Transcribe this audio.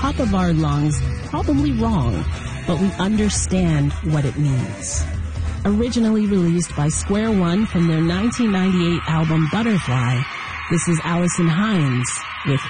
top of our lungs, probably wrong, but we understand what it means. Originally released by Square One from their 1998 album Butterfly, this is Allison Hines with